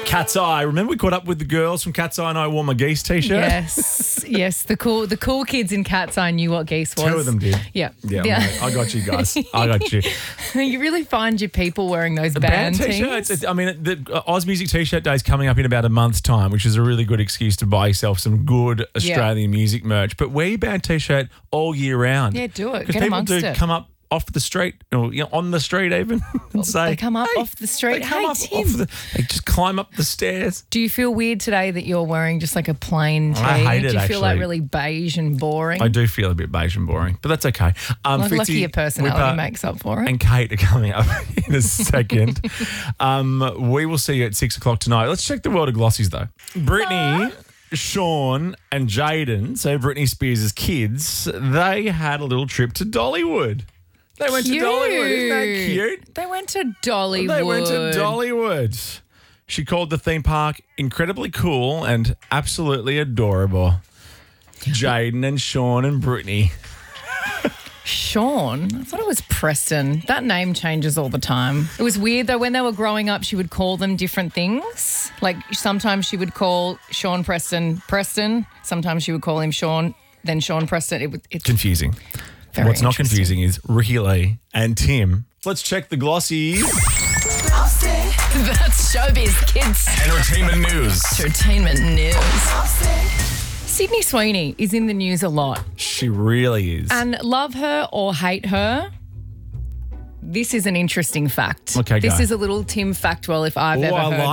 Cat's Eye. Remember we caught up with the girls from Cat's Eye and I wore my Geese t-shirt? Yes. The cool kids in Cat's Eye knew what Geese was. Two of them did. Yeah. Mate, I got you guys. I got you. You really find your people wearing those band t-shirts. teams. The Oz Music T-shirt Day is coming up in about a month's time, which is a really good excuse to buy yourself some good Australian music merch. But wear your band t-shirt all year round. Yeah, do it. Because Get people amongst it. come up off the street or on the street even and say They come up "Hey," off the street. They come Hey, up Tim. they just climb up the stairs. Do you feel weird today that you're wearing just like a plain tee? I hate it, Do you feel like actually. really beige and boring? I do feel a bit beige and boring, but that's okay. Like, Fitzy, lucky your personality Whipper, makes up for it. and Kate are coming up in a second. We will see you at 6 o'clock tonight. Let's check the world of glossies, though. Brittany, Sean, and Jaden, so Britney Spears' kids, they had a little trip to Dollywood. They went to Dollywood. Isn't that cute? They went to Dollywood. They went to Dollywood. She called the theme park incredibly cool and absolutely adorable. Jaden and Sean and Brittany. Sean? I thought it was Preston. That name changes all the time. It was weird though. When they were growing up, she would call them different things. Like sometimes she would call Sean Preston. Sometimes she would call him Sean, then Sean Preston. It's Confusing. very What's not interesting. confusing is Ricky Lee and Tim. Let's check the glossies. That's showbiz, kids. Entertainment news. Entertainment news. Sydney Sweeney is in the news a lot. She really is. And love her or hate her, this is an interesting fact. Okay, This go. is a little Tim factual if I've Oh, ever I heard